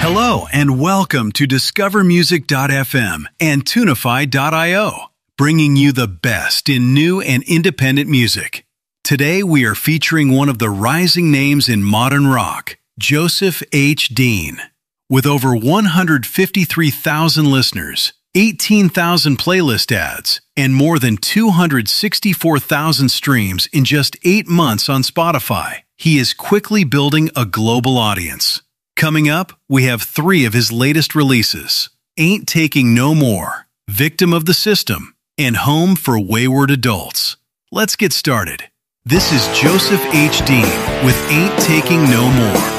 Hello and welcome to DiscoverMusic.fm and Tunify.io, bringing you the best in new and independent music. Today we are featuring one of the rising names in modern rock, Joseph H. Dean. With over 153,000 listeners, 18,000 playlist ads, and more than 264,000 streams in just 8 months on Spotify, he is quickly building a global audience. Coming up, we have 3 of his latest releases: Ain't Taking No More, Victim of the System, and Home for Wayward Adults. Let's get started. This is Joseph H. Dean with Ain't Taking No More.